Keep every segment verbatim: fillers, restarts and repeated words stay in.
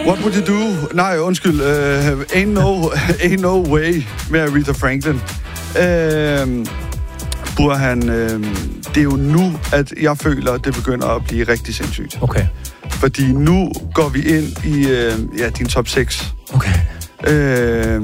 What would you do? Nej, undskyld. Uh, ain't, no, ain't no way med Aretha Franklin. Uh, Burhan, uh, det er jo nu, at jeg føler, at det begynder at blive rigtig sindssygt. Okay. Fordi nu går vi ind i uh, ja, din top seks. Okay. Uh,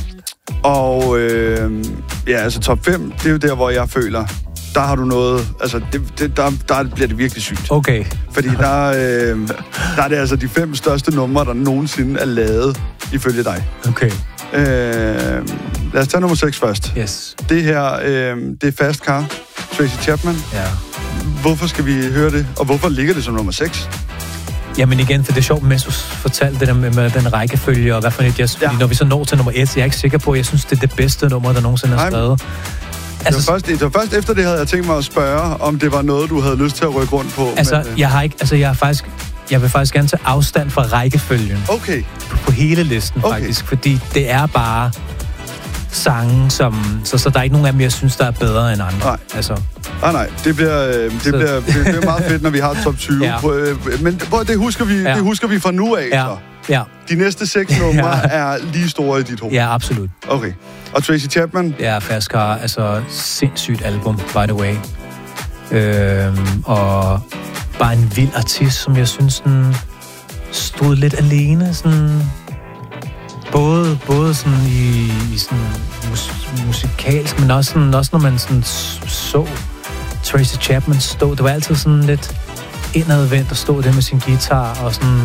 og uh, ja, altså top fem, det er jo der, hvor jeg føler, der har du noget, altså det, det, der, der bliver det virkelig sygt. Okay. Fordi der, øh, der er det altså de fem største numre, der nogensinde er lavet, ifølge dig. Okay. Øh, lad os tage nummer seks først. Yes. Det her, øh, det er Fast Car, Tracy Chapman. Ja. Hvorfor skal vi høre det, og hvorfor ligger det som nummer seks? Jamen igen, for det er sjovt, mens du fortalte det der med, med den rækkefølge, og hvad for et, jeg, ja. Fordi når vi så når til nummer et, så jeg er ikke sikker på, at jeg synes, det er det bedste nummer, der nogensinde er skrevet. Altså, det, var først, det var først efter det, havde jeg tænkt mig at spørge, om det var noget, du havde lyst til at rykke rundt på. Altså, men, jeg har ikke, altså, jeg har faktisk, jeg vil faktisk gerne tage afstand fra rækkefølgen. Okay. På, på hele listen, okay. faktisk. Fordi det er bare sange, som... Så, så der er ikke nogen af dem, jeg synes, der er bedre end andre. Nej. Altså. Ah, nej, det bliver, det, bliver, det bliver meget fedt, når vi har top tyve. Ja. Men det husker, vi, ja. det husker vi fra nu af, ja. så. Ja. De næste seks numre ja. er lige store i dit hoved. Ja, absolut. Okay. Og Tracy Chapman? Ja, Fast Car. Altså, sindssygt album, by the way. Øhm, og bare en vild artist, som jeg synes, sådan, stod lidt alene. Sådan, både, både sådan i, i sådan mus, musikalsk, men også, sådan, også når man sådan så Tracy Chapman stå. Det var altid sådan lidt indadvendt at stå der med sin guitar og sådan...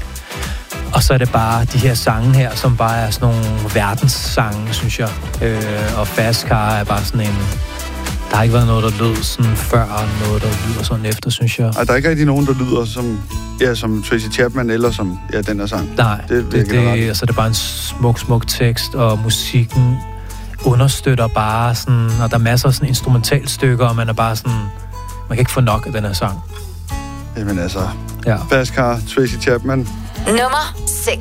Og så er det bare de her sange her, som bare er sådan nogle verdenssange, synes jeg. Øh, og Fast Car er bare sådan en... Der har ikke været noget, der lød sådan før, og noget, der lyder sådan efter, synes jeg. Ej, der er ikke rigtig nogen, der lyder som, ja, som Tracy Chapman, eller som ja, den her sang. Nej, det, det, det, altså, det er bare en smuk, smuk tekst, og musikken understøtter bare sådan... Og der er masser af sådan instrumentalstykker, og man er bare sådan... Man kan ikke få nok af den her sang. Jamen altså... Ja. Fast Car, Tracy Chapman... Nummer